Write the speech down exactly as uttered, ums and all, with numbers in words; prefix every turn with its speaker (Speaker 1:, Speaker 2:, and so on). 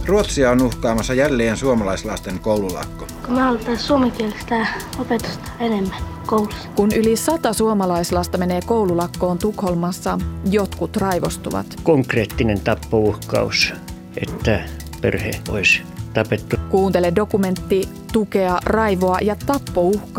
Speaker 1: Ruotsia on uhkaamassa jälleen suomalaislasten koululakko.
Speaker 2: Kun me halutaan suomenkielistä opetusta enemmän koulussa.
Speaker 3: Kun yli sata suomalaislasta menee koululakkoon Tukholmassa, jotkut raivostuvat.
Speaker 4: Konkreettinen tappouhkaus, että perhe olisi tapettu.
Speaker 3: Kuuntele dokumentti Tukea, raivoa ja tappouhkaa.